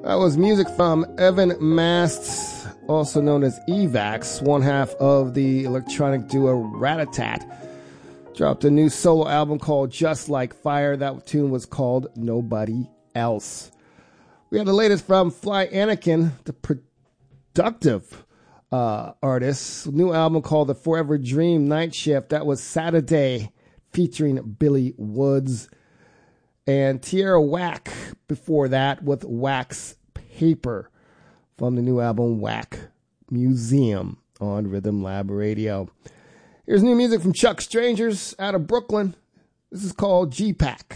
That was music from Evan Mast, also known as Evax, one half of the electronic duo Ratatat. Dropped a new solo album called Just Like Fire. That tune was called Nobody Else. We had the latest from Fly Anakin, the productive artist. New album called The Forever Dream Night Shift. That was Saturday, featuring Billy Woods. And Tierra Whack before that with Wax Paper from the new album Whack Museum on Rhythm Lab Radio. Here's new music from Chuck Strangers out of Brooklyn. This is called G-Pack.